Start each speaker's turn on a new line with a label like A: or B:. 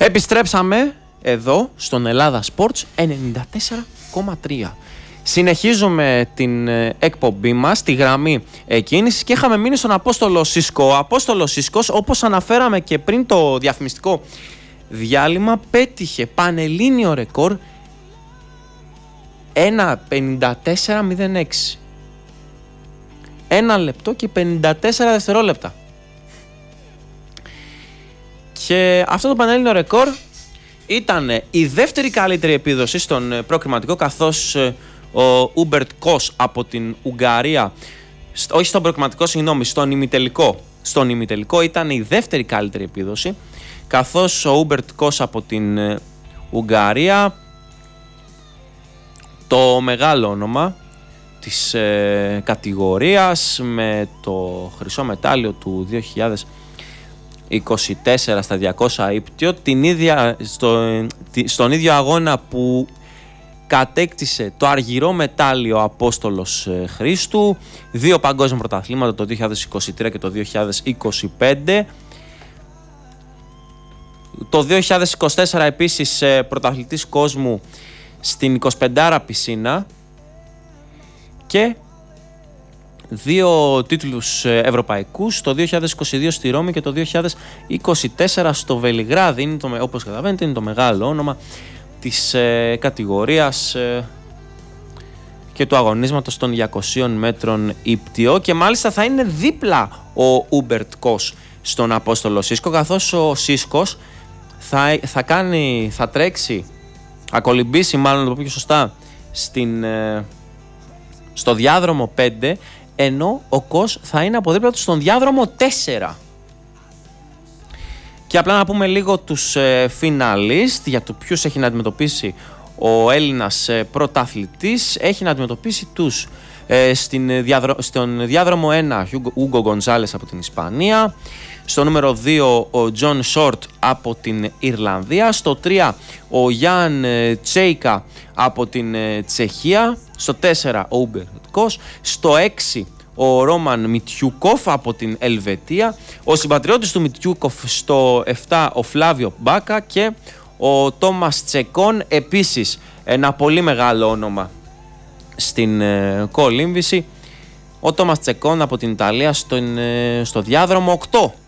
A: Επιστρέψαμε εδώ στον Ελλάδα Sports 94,3. Συνεχίζουμε την εκπομπή μας, τη γραμμή κίνησης, και είχαμε μείνει στον Απόστολο Σίσκο. Ο Απόστολος Σίσκος, όπως αναφέραμε και πριν το διαφημιστικό διάλειμμα, πέτυχε πανελλήνιο ρεκόρ 1:54:06. 1 λεπτό και 54 δευτερόλεπτα. Και αυτό το πανελλήνιο ρεκόρ ήταν η δεύτερη καλύτερη επίδοση στον προκριματικό, καθώς ο Ούμπερτ Κος από την Ουγγαρία, όχι στον προκριματικό, συγγνώμη, στον ημιτελικό ήταν η δεύτερη καλύτερη επίδοση, καθώς ο Ούμπερτ Κος από την Ουγγαρία, το μεγάλο όνομα της κατηγορίας, με το χρυσό μετάλλιο του 2024 στα 200 ύπτιο, στον ίδιο αγώνα που κατέκτησε το αργυρό μετάλλιο Απόστολος Χρήστου, 2 παγκόσμια πρωταθλήματα το 2023 και το 2025. Το 2024 επίσης πρωταθλητής κόσμου στην 25 πισίνα και 2 τίτλους ευρωπαϊκούς, το 2022 στη Ρώμη και το 2024 στο Βελιγράδι. Όπως καταλαβαίνετε, είναι το μεγάλο όνομα της κατηγορίας και του αγωνίσματος των 200 μέτρων ύπτιο, και μάλιστα θα είναι δίπλα ο Ούμπερτ Κος στον Απόστολο Σίσκο, καθώς ο Σίσκος θα τρέξει, θα κολυμπήσει, μάλλον να το πω πιο σωστά, στο διάδρομο 5, ενώ ο Κος θα είναι από δίπλα του στον διάδρομο 4. Και απλά να πούμε λίγο τους φιναλίστ, για το ποιους έχει να αντιμετωπίσει ο Έλληνας πρωταθλητής. Έχει να αντιμετωπίσει τους στον διάδρομο 1 Ούγκο Γκονζάλες από την Ισπανία, στο νούμερο 2 ο Τζον Σόρτ από την Ιρλανδία, στο 3 ο Γιάν Τσέικα από την Τσεχία, στο 4 ο Ούμπερτ Κος, στο 6 ο Ρόμαν Μιτιούκοφ από την Ελβετία, ο συμπατριώτης του Μιτιούκοφ στο 7 ο Φλάβιο Μπάκα και ο Τόμας Τσεκόν, επίσης ένα πολύ μεγάλο όνομα στην κολύμβηση, ο Τόμας Τσεκόν από την Ιταλία στο διάδρομο 8.